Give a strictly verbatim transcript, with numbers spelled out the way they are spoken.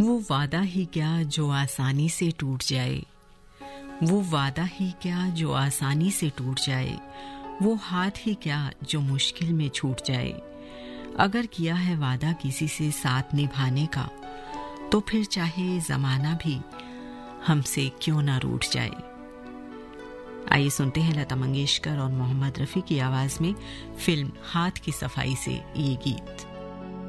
वो वादा ही क्या जो आसानी से टूट जाए, वो वादा ही क्या जो आसानी से टूट जाए, वो हाथ ही क्या जो मुश्किल में छूट जाए। अगर किया है वादा किसी से साथ निभाने का, तो फिर चाहे जमाना भी हमसे क्यों ना रूठ जाए। आइए सुनते हैं लता मंगेशकर और मोहम्मद रफी की आवाज में फिल्म हाथ की सफाई से ये गीत।